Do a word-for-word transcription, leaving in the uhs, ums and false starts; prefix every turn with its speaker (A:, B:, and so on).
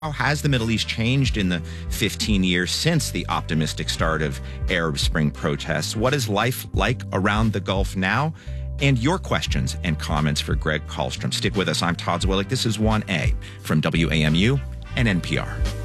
A: How has the Middle East changed in the fifteen years since the optimistic start of Arab Spring protests? What is life like around the Gulf now? And your questions and comments for Greg Kallstrom. Stick with us. I'm Todd Zwillich. This is one A from W A M U and N P R.